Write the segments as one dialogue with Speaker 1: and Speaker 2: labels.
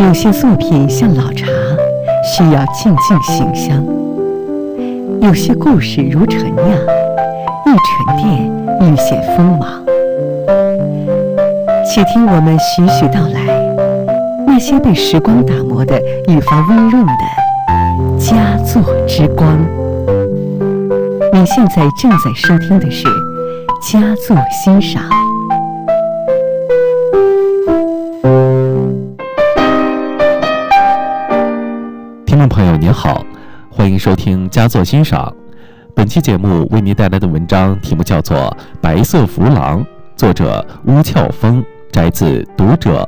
Speaker 1: 有些作品像老茶，需要静静醒香；有些故事如陈酿，愈沉淀愈显锋芒。且听我们徐徐道来，那些被时光打磨的愈发温润的佳作之光。你现在正在收听的是佳作欣赏。
Speaker 2: 听众朋友您好，欢迎收听佳作欣赏。本期节目为您带来的文章题目叫做《白色浮廊》，作者乌翘峰，摘自《读者》。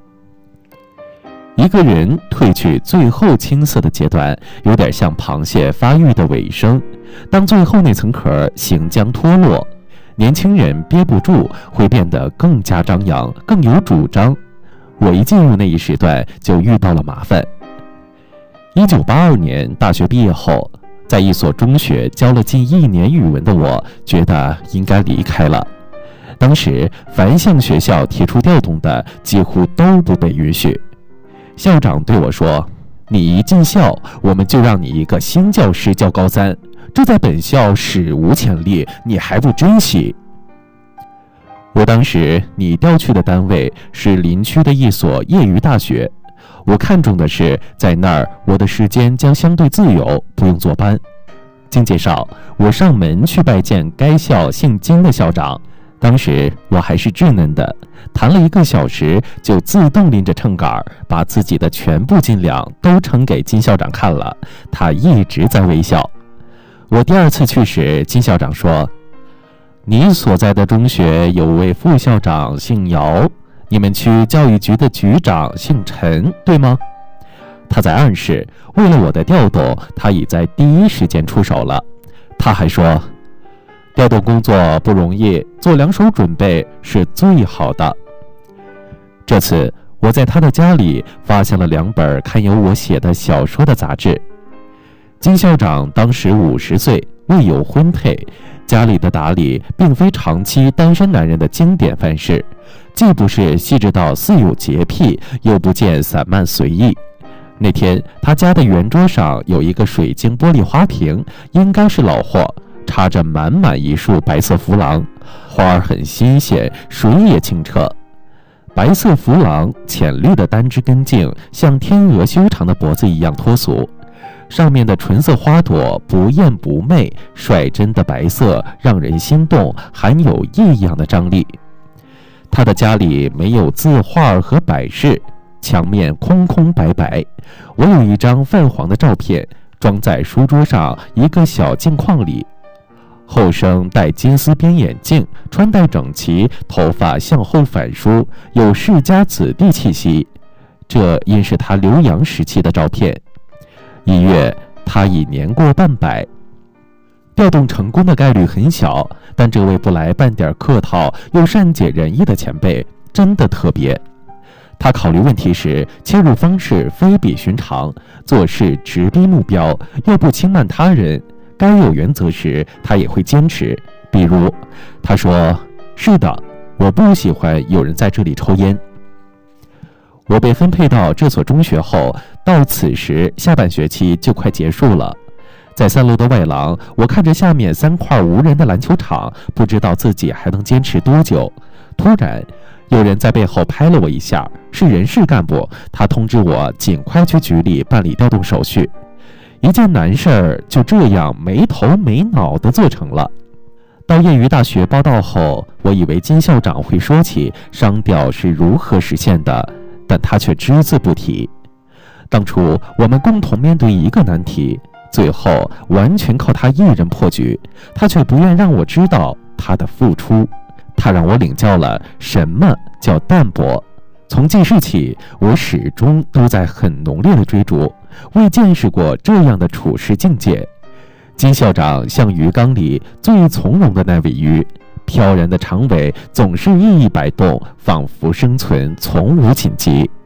Speaker 2: 一个人褪去最后青涩的阶段，有点像螃蟹发育的尾声。当最后那层壳行将脱落，年轻人憋不住，会变得更加张扬，更有主张。我一进入那一时段，就遇到了麻烦。1982年大学毕业后，在一所中学教了近1年语文的我，觉得应该离开了。当时凡向学校提出调动的，几乎都不被允许。校长对我说：“你一进校，我们就让你一个新教师教高3，这在本校史无前例，你还不珍惜？”我当时拟调去的单位是邻区的一所业余大学，我看重的是在那儿我的时间将相对自由，不用坐班。经介绍，我上门去拜见该校姓金的校长。当时我还是稚嫩的，谈了1个小时，就自动拎着秤杆，把自己的全部斤两都称给金校长看了。他一直在微笑。我第2次去时，金校长说：“你所在的中学有位副校长姓姚，你们区教育局的局长姓陈，对吗？”他在暗示，为了我的调动，他已在第一时间出手了。他还说：“调动工作不容易，做2手准备是最好的。”这次我在他的家里发现了2本刊有我写的小说的杂志。金校长当时50岁，未有婚配，家里的打理并非长期单身男人的经典范式，既不是细致到似有洁癖，又不见散漫随意。那天他家的圆桌上有一个水晶玻璃花瓶，应该是老货，插着满满一束白色浮廊，花儿很新鲜，水也清澈。白色浮廊浅绿的单枝根茎，像天鹅修长的脖子一样脱俗，上面的纯色花朵不艳不媚，率真的白色让人心动，含有异样的张力。他的家里没有字画和摆饰，墙面空空白白，我有一张泛黄的照片，装在书桌上一个小镜框里。后生戴金丝边眼镜，穿戴整齐，头发向后反梳，有世家子弟气息。这应是他留洋时期的照片。1月，他已年过半百。调动成功的概率很小，但这位不来半点客套又善解人意的前辈真的特别。他考虑问题时，切入方式非比寻常，做事直逼目标，又不轻慢他人。该有原则时，他也会坚持。比如，他说：“是的，我不喜欢有人在这里抽烟。”我被分配到这所中学后，到此时下半学期就快结束了。在3楼的外廊，我看着下面3块无人的篮球场，不知道自己还能坚持多久。突然，有人在背后拍了我一下，是人事干部，他通知我尽快去局里办理调动手续。一件难事儿就这样没头没脑地做成了。到业余大学报到后，我以为金校长会说起商调是如何实现的，但他却只字不提。当初我们共同面对一个难题，最后完全靠他一人破局，他却不愿让我知道他的付出。他让我领教了什么叫淡泊。从记事起，我始终都在很浓烈的追逐，未见识过这样的处事境界。金校长像鱼缸里最从容的那尾鱼，飘然的长尾总是熠熠摆动，仿佛生存从无紧急。